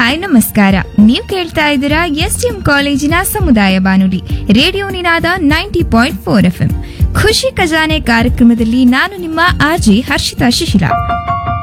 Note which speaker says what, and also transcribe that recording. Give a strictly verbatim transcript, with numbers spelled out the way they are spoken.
Speaker 1: Hi ನಮಸ್ಕಾರ. ನೀವು ಕೇಳ್ತಾ ಇದ್ದೀರಾ ಎಸ್ ಎಂ ಕಾಲೇಜಿನ ಸಮುದಾಯ ಬಾನುಲಿ ರೇಡಿಯೋ ನಿನಾದ ninety point four F M. ಖುಷಿ ಖಜಾನೆ ಕಾರ್ಯಕ್ರಮದಲ್ಲಿ ನಾನು ನಿಮ್ಮ ಆರ್ಜಿ ಹರ್ಷಿತಾ ಶಿಶಿಲ.